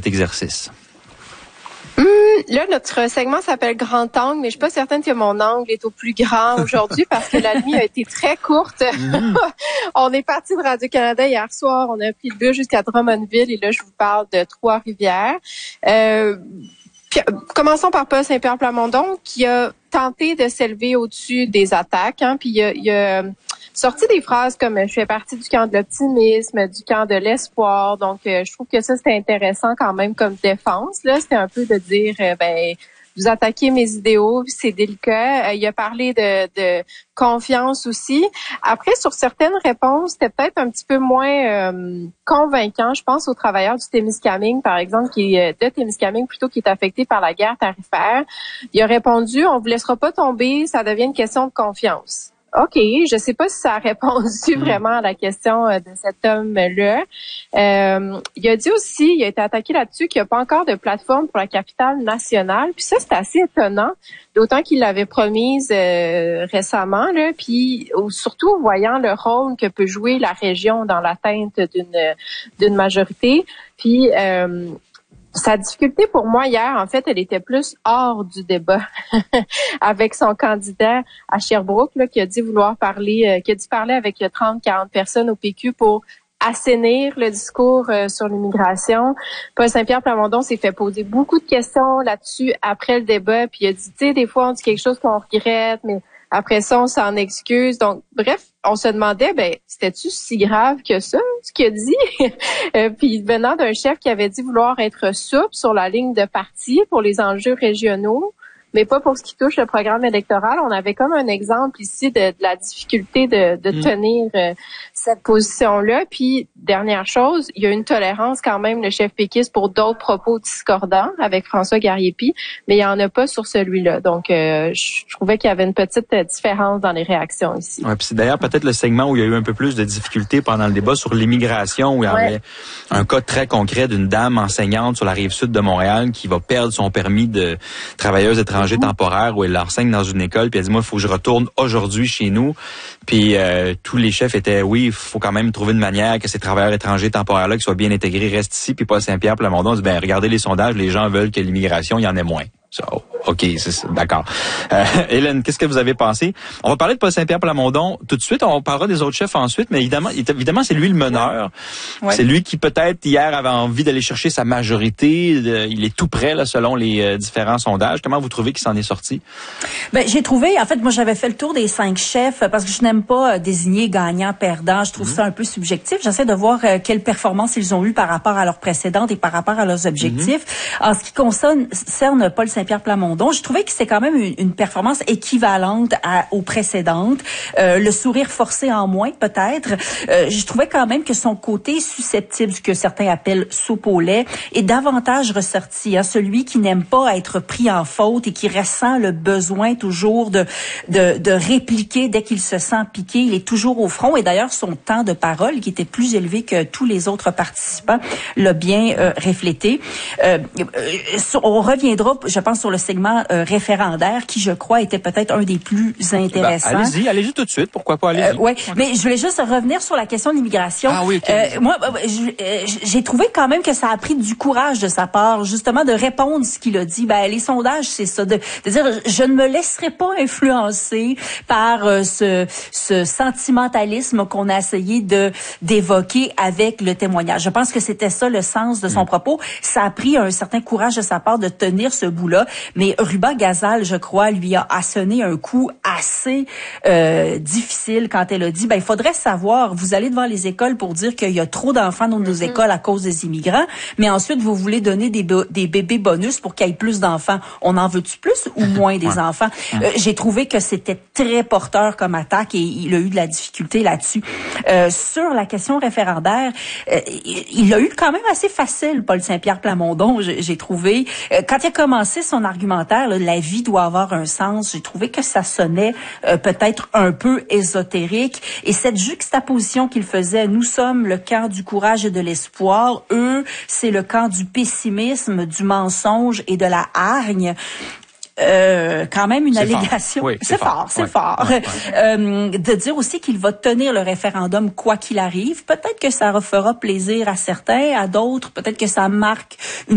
exercice? Là, notre segment s'appelle Grand Angle, mais je suis pas certaine que mon angle est au plus grand aujourd'hui parce que la nuit a été très courte. On est parti de Radio-Canada hier soir, on a pris le bus jusqu'à Drummondville et là, je vous parle de Trois-Rivières. Commençons par Paul Saint-Pierre Plamondon qui a tenté de s'élever au-dessus des attaques. Puis il a sorti des phrases comme « je fais partie du camp de l'optimisme, du camp de l'espoir ». Donc, je trouve que ça, c'était intéressant quand même comme défense. Là, c'était un peu de dire vous attaquez mes idéaux, c'est délicat. Il a parlé de confiance aussi. Après, sur certaines réponses, c'était peut-être un petit peu moins convaincant. Je pense aux travailleurs du Témiscamingue, par exemple, qui est de Témiscamingue plutôt, qui est affecté par la guerre tarifaire. Il a répondu, on vous laissera pas tomber, ça devient une question de confiance. OK, je sais pas si ça a répondu vraiment à la question de cet homme-là. Il a dit aussi, il a été attaqué là-dessus, qu'il n'y a pas encore de plateforme pour la capitale nationale. Puis ça, c'est assez étonnant, d'autant qu'il l'avait promise récemment, là. Puis surtout, voyant le rôle que peut jouer la région dans l'atteinte d'une majorité. Puis sa difficulté pour moi hier, en fait, elle était plus hors du débat avec son candidat à Sherbrooke, là, qui a dit vouloir parler, qui a dû parler avec 30-40 personnes au PQ pour assainir le discours sur l'immigration. Paul Saint-Pierre Plamondon s'est fait poser beaucoup de questions là-dessus après le débat, puis il a dit, tu sais, des fois on dit quelque chose qu'on regrette, mais après ça, on s'en excuse. Donc, bref, on se demandait, c'était-tu si grave que ça, ce qu'il a dit? Puis venant d'un chef qui avait dit vouloir être souple sur la ligne de parti pour les enjeux régionaux, mais pas pour ce qui touche le programme électoral. On avait comme un exemple ici de la difficulté de tenir cette position-là. Puis, dernière chose, il y a une tolérance quand même, le chef péquiste, pour d'autres propos discordants avec François Garriépi, mais il n'y en a pas sur celui-là. Donc, je trouvais qu'il y avait une petite différence dans les réactions ici. Ouais, puis c'est d'ailleurs peut-être le segment où il y a eu un peu plus de difficultés pendant le débat sur l'immigration, où il y avait un cas très concret d'une dame enseignante sur la rive sud de Montréal qui va perdre son permis de travailleuse étrangère temporaire, où elle enseigne dans une école, puis elle dit, moi, il faut que je retourne aujourd'hui chez nous. Puis tous les chefs étaient, oui, il faut quand même trouver une manière que ces travailleurs étrangers temporaires-là, qui soient bien intégrés, restent ici. Puis Paul Saint-Pierre Plamondon dit, regardez les sondages, les gens veulent que l'immigration, il y en ait moins. So, OK, d'accord. Hélène, qu'est-ce que vous avez pensé? On va parler de Paul Saint-Pierre Plamondon tout de suite. On parlera des autres chefs ensuite, mais évidemment, c'est lui le meneur. Ouais. C'est lui qui, peut-être, hier, avait envie d'aller chercher sa majorité. Il est tout près, là, selon les différents sondages. Comment vous trouvez qu'il s'en est sorti? J'ai trouvé, en fait, moi, j'avais fait le tour des 5 chefs parce que je n'aime pas désigner gagnant-perdant. Je trouve ça un peu subjectif. J'essaie de voir quelle performance ils ont eu par rapport à leurs précédentes et par rapport à leurs objectifs. En ce qui concerne Paul Saint-Pierre Plamondon, j'ai trouvé que c'était quand même une performance équivalente aux précédentes. Le sourire forcé en moins, peut-être. Je trouvais quand même que son côté susceptible, ce que certains appellent soupe au lait, est davantage ressorti. Celui qui n'aime pas être pris en faute et qui ressent le besoin toujours de répliquer dès qu'il se sent piqué. Il est toujours au front. Et d'ailleurs, son temps de parole, qui était plus élevé que tous les autres participants, l'a bien reflété. On reviendra, je pense, sur le segment référendaire qui, je crois, était peut-être un des plus intéressants. Allez-y tout de suite. Pourquoi pas, allez-y. Oui, mais je voulais juste revenir sur la question de l'immigration. Ah oui, okay. Moi, j'ai trouvé quand même que ça a pris du courage de sa part, justement, de répondre ce qu'il a dit. Les sondages, c'est ça, de dire, je ne me laisserai pas influencer par ce sentimentalisme qu'on a essayé d'évoquer avec le témoignage. Je pense que c'était ça le sens de son propos. Ça a pris un certain courage de sa part de tenir ce bout-là, mais Ruba Gazal, je crois, lui a asséné un coup assez difficile quand elle a dit, il faudrait savoir, vous allez devant les écoles pour dire qu'il y a trop d'enfants dans nos écoles à cause des immigrants, mais ensuite vous voulez donner des bébés bonus pour qu'il y ait plus d'enfants. On en veut-tu plus ou moins des enfants? J'ai trouvé que c'était très porteur comme attaque et il a eu de la difficulté là-dessus. Sur la question référendaire, il a eu quand même assez facile, Paul Saint-Pierre Plamondon, j'ai trouvé. Quand il a commencé son argumentaire, la vie doit avoir un sens, j'ai trouvé que ça sonnait peut-être un peu ésotérique. Et cette juxtaposition qu'il faisait, nous sommes le camp du courage et de l'espoir, eux, c'est le camp du pessimisme, du mensonge et de la hargne. Quand même une allégation. C'est fort. De dire aussi qu'il va tenir le référendum quoi qu'il arrive. Peut-être que ça fera plaisir à certains, à d'autres. Peut-être que ça marque une